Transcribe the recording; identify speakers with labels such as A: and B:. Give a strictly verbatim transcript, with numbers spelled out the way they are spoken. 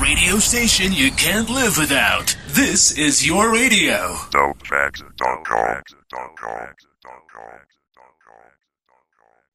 A: radio station you can't live without. This is your radio.
B: Dope facts dot com.